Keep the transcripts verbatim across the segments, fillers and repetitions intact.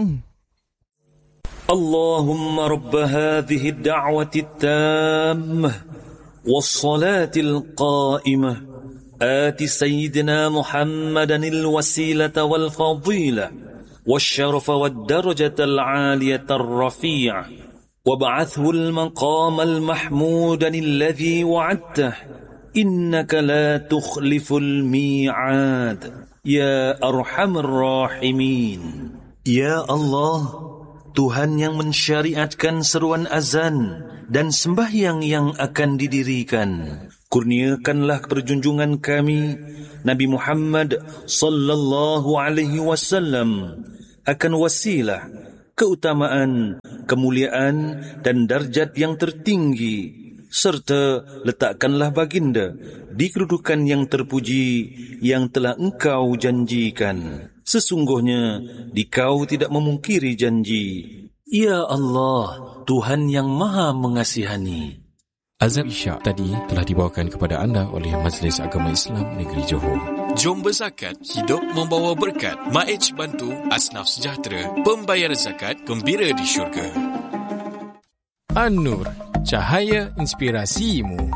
tolong. Allahumma rabb hadhihi ad-da'wati at-tammah was-salatil qa'imah ati sayyidina Muhammadan al-wasilata wal-fadilah wash-sharafa wad-darajata al-'aliyata ar-rafi'ah wab'athhu al-maqama al-mahmudan alladhi wa'adtah innaka la tukhliful mi'ad ya arhamar rahimin. Ya Allah, Tuhan yang mensyariatkan seruan azan dan sembahyang yang akan didirikan, kurniakanlah keperjunjungan kami Nabi Muhammad sallallahu alaihi wasallam akan wasilah, keutamaan, kemuliaan dan darjat yang tertinggi, serta letakkanlah baginda di kedudukan yang terpuji yang telah engkau janjikan. Sesungguhnya dikau tidak memungkiri janji. Ya Allah, Tuhan yang maha mengasihani. Azan Isyak tadi telah dibawakan kepada anda oleh Majlis Agama Islam Negeri Johor. Jom berzakat, hidup membawa berkat. Maej bantu Asnaf Sejahtera, pembayar zakat gembira di syurga. An-Nur, cahaya inspirasimu.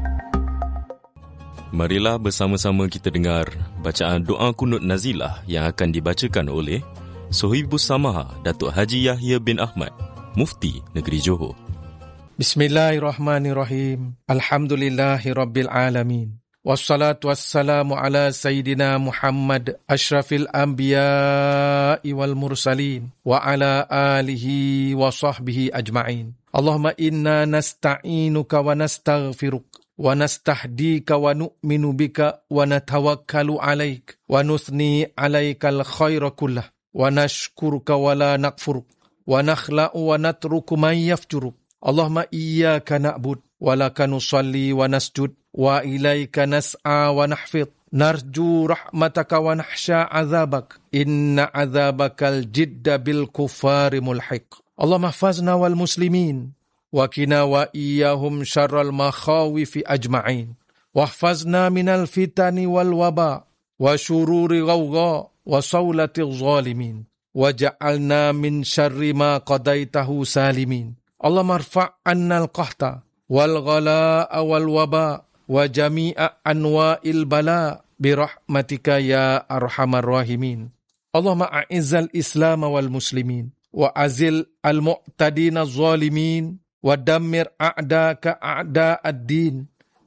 Marilah bersama-sama kita dengar bacaan doa kunut nazilah yang akan dibacakan oleh Sohibus Samaha Datuk Haji Yahya bin Ahmad, Mufti Negeri Johor. Bismillahirrahmanirrahim. Alhamdulillahi Rabbil Alamin. Wassalatu wassalamu ala Sayyidina Muhammad Ashrafil Anbiya'i wal Mursalin wa ala alihi wa sahbihi ajma'in. Allahumma inna nasta'inuka wa nastaghfiruk wa nastahdika wa nu'minu bika wa natawakkalu alaik wa nuthni alaikal khaira kullah wa nashkuruka wa la nakfuruk wa nakhla'u wa natruku man yafjuruk. Allahumma iyyaka na'bud wa laka nusalli wa nasjud wa ilaika nas'a wa nahfid narju rahmataka wa nahsha azabak inna azabakal jidda bil kuffari mulhiq. Allahumma hafazna wal muslimin وَقِنَا وَإِيَّهُمْ شَرَّ الْمَخَاوِفِ أَجْمَعِينَ وَاحْفَظْنَا مِنَ الْفِتَنِ وَالْوَبَاءِ وَشُرُورِ غَوْغَاءِ وَصَوْلَةِ الظَّالِمِينَ وَجَعَلْنَا مِنْ شَرِّ مَا قَضَيْتَهُ سَالِمِينَ اللهم ارفع عنا القحط والغلاء والوباء وجميع أنواع البلاء برحمتك يا أرحم الراحمين. اللهم أعز الإسلام والمسلمين وأذل المعتدين الظالمين ودمر أعداءك أعداء الدين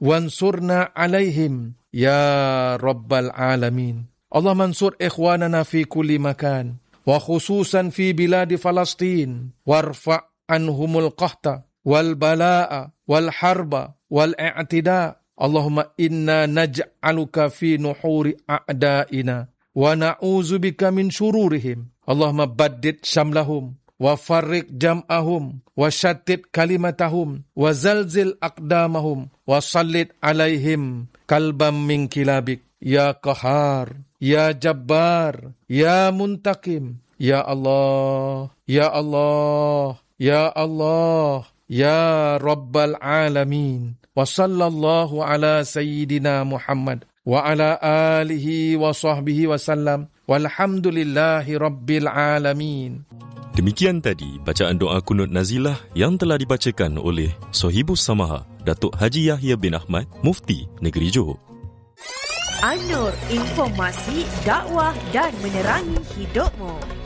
وانصرنا عليهم يا رب العالمين. اللهم انصر إخواننا في كل مكان وخصوصا في بلاد فلسطين وارفع عنهم القحط والبلاء والحرب والاعتداء. اللهم إنا نجعلك في نحور أعدائنا ونعوذ بك من شرورهم. اللهم بدد شملهم وفرق جمعهم وشتت كلمتهم وزلزل أقدامهم وسلط عليهم كلبا من كلابك يا قهار يا جبار يا منتقم يا الله يا الله يا الله يا رب العالمين. وصلى الله على سيدنا محمد وعلى آله وصحبه وسلم walhamdulillahi rabbil alamin. Demikian tadi bacaan doa kunut nazilah yang telah dibacakan oleh Sohibus Samaha Datuk Haji Yahya bin Ahmad, Mufti Negeri Johor. An-Nur, informasi, dakwah dan menerangi hidupmu.